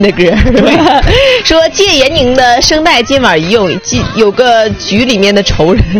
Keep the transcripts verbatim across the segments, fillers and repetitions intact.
的歌，说借闫宁的声带今晚已有有个局里面的仇人。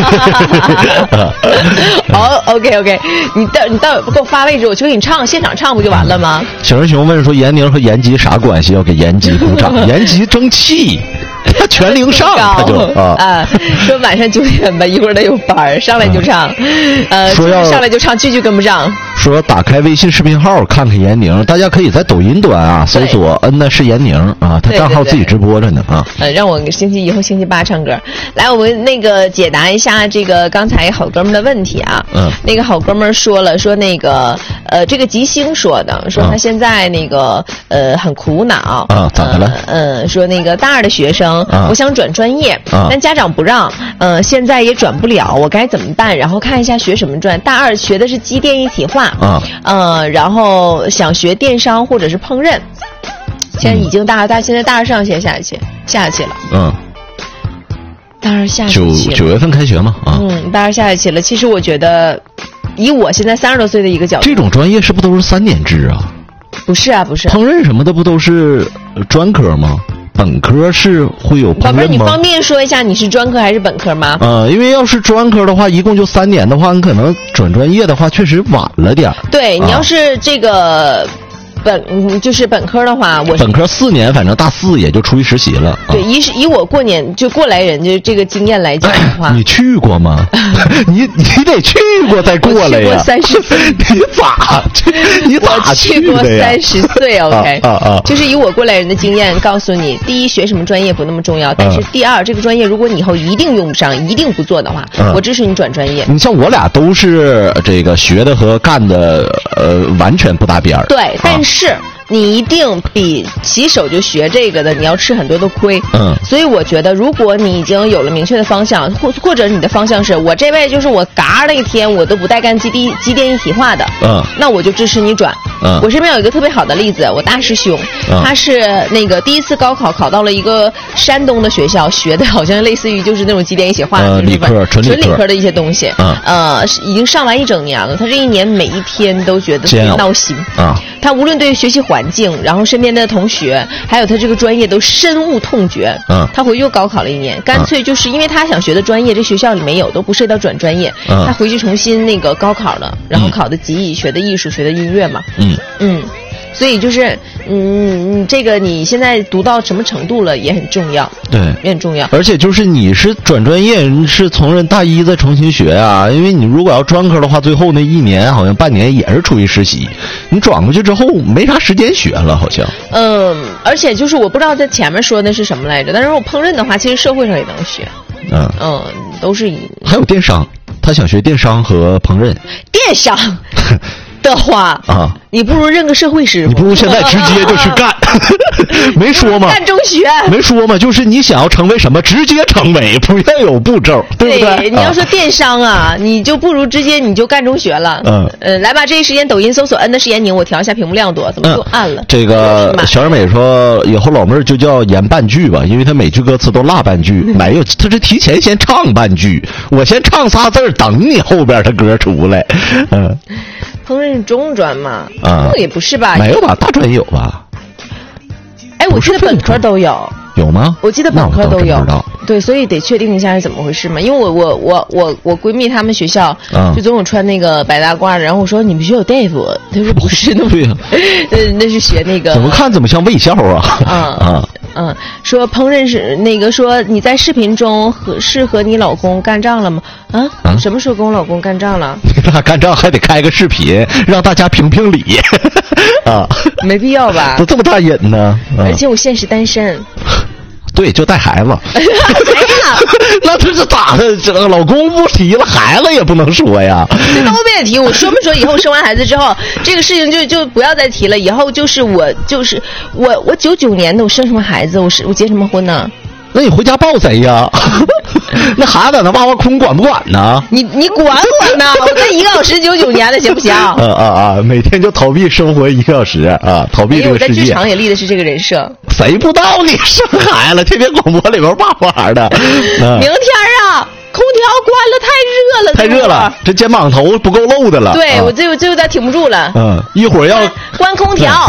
好 ，OK OK， 你到你到给我发位置，我就给你唱，现场唱不就完了吗？ 小人熊问说闫宁和延吉啥关系？要给延吉鼓掌，延吉争气。他全龄上，他就啊啊，说晚上九点吧，一会儿他有班，上来就唱，呃， 说要上来就唱，句句跟不上。 说打开微信视频号看看闫宁，大家可以在抖音端啊搜索“嗯，那是闫宁”啊，他账号自己直播着呢啊。 呃，让我星期以后星期八唱歌。来，我们那个解答一下这个刚才好哥们的问题啊。嗯。那个好哥们说了，说那个呃，这个吉星说的，说他现在那个呃很苦恼啊，咋的了？ 嗯、呃，说那个大二的学生。啊、我想转专业、啊，但家长不让，呃，现在也转不了，我该怎么办？然后看一下学什么专，大二学的是机电一体化，啊，呃，然后想学电商或者是烹饪，现在已经大二，大现在大二上学下去下去了，嗯，大二下九九月份开学嘛，啊， 嗯，大二下学期了。其实我觉得，以我现在三十多岁的一个角度， 这种专业是不是都是三年制啊？ 不是啊，不是， 烹饪什么的不都是专科吗？本科是会有烹饪吗？ 宝贝儿，你方便说一下你是专科还是本科吗？ 呃，因为要是专科的话，一共就三年的话，你可能转专业的话，确实晚了点。 对、啊、你要是这个本就是本科的话，我本科四年，反正大四也就出去实习了。 对，以以我过年就过来人就这个经验来讲的话， 你去过吗？你你得去过再过来呀。 我去过三十岁， 你咋？你咋去过三十岁 ？OK， 啊啊， 就是以我过来人的经验告诉你，第一，学什么专业不那么重要，但是第二，这个专业如果你以后一定用不上，一定不做的话，嗯、我支持你转专业。 你像我俩都是这个学的和干的，呃，完全不搭边儿。 对，但是。啊你一定比起手就学这个的，你要吃很多的亏。嗯，所以我觉得，如果你已经有了明确的方向，或或者你的方向是我这辈子就是我嘎那一天我都不带干机地机电一体化的，嗯，那我就支持你转。嗯，我身边有一个特别好的例子，我大师兄，嗯、他是那个第一次高考考到了一个山东的学校，学的好像类似于就是那种机电一体化的、 呃、理科纯理科的一些东西。嗯，呃，已经上完一整年了，他这一年每一天都觉得特别闹心啊。他无论对学习环境，然后身边的同学，还有他这个专业都深恶痛绝。嗯，他回去又高考了一年，干脆就是因为他想学的专业，这学校里没有，都不涉及到转专业。嗯，他回去重新那个高考了，然后考的级艺，学的艺术，学的音乐嘛。嗯嗯，所以就是，嗯，这个你现在读到什么程度了也很重要。 对， 也很重要。 而且就是你是转专业，你是从人大一再重新学啊，因为你如果要专科的话，最后那一年好像半年也是出去实习，你转过去之后没啥时间学了，好像。 嗯，而且就是我不知道在前面说的是什么来着，但是我烹饪的话，其实社会上也能学。嗯嗯，都是一。 还有电商，他想学电商和烹饪。 电商。的话啊，你不如认个社会师傅， 你不如现在直接就去干，没说吗？ 干中学没说吗？就是你想要成为什么，直接成为，不要有步骤，对不对？ 对，你要说电商啊，啊你就不如直接你就干中学了。嗯呃，来吧，这一时间抖音搜索“嗯，那是闫宁”，我调一下屏幕亮度，怎么又暗了？ 嗯、这个小二美说，以后老妹儿就叫言半句吧，因为她每句歌词都落半句，没有，她是提前先唱半句，我先唱仨字儿，等你后边的歌出来，嗯。 烹饪中专嘛？啊，也不是吧？ 没有吧？大专有吧？ 哎，我记得本科都有。 有吗？ 我记得本科都有。对，所以得确定一下是怎么回事嘛。因为我我我我我闺蜜她们学校、嗯、就总有穿那个白大褂，然后我说你们学校有大夫，她说不是，那对呀、 啊，那是学那个。 怎么看怎么像卫校啊？ 啊啊嗯，说烹饪是那个说你在视频中和是和你老公干仗了吗？啊啊，什么时候跟我老公干仗了？ 你俩干仗还得开个视频，让大家评评理啊？ 没必要吧？ 都这么大瘾呢、 啊？而且我现实单身。 对，就带孩子。 谁呀？ 那这是咋的？这个老公不提了，孩子也不能说呀。 这都别提，我说不说以后生完孩子之后，这个事情就就不要再提了。以后就是我就是我我九九年的，我生什么孩子？我是我结什么婚呢？ 那你回家抱谁呀？那孩子在那哇哇哭，你管不管呢？ 你你管管呢？我这一个小时九九年的行不行？啊啊啊！每天就逃避生活一个小时啊，逃避这个世界。 我在剧场也立的是这个人设。 谁不知道你生孩子，天天广播里边哇哇的。 明天啊，空调关了，太热了， 太热了，这肩膀头不够露的了。 对、啊、我这我这有点挺不住了。 嗯，一会儿要关空调。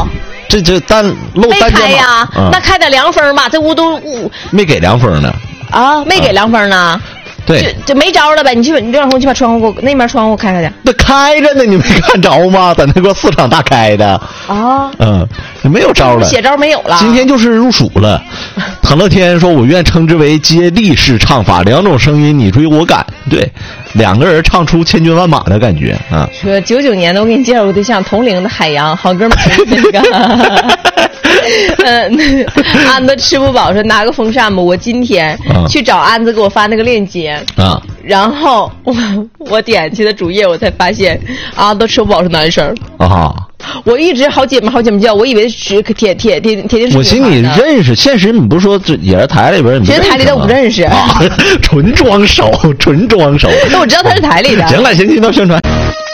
这这单露单没开呀、嗯？那开点凉风吧，这屋都屋没给凉风呢。 啊，没给凉风呢。啊对， 就没招了呗。你去，你刘小红去把窗户给我那面窗户开开去。 那开着呢，你没看着吗？在那个四场大开的。 啊， 嗯，没有招了， 写招没有了。 今天就是入暑了。唐乐天说：“我愿称之为接力式唱法，两种声音你追我赶。”对，两个人唱出千军万马的感觉啊。 说九九年的，我给你介绍个对象，同龄的海洋好哥们儿那个。嗯，安子吃不饱说拿个风扇吧，我今天去找安子给我发那个链接啊，然后我我点去的主页，我才发现安子吃不饱是男生啊。我一直好姐妹好姐妹叫，我以为是铁铁铁铁定是。 我心里认识，现实你不说这也是台里边， 其实台里的我不认识， 啊、纯装熟，纯装熟。 那我知道他是台里的。 行了，行，进到宣传。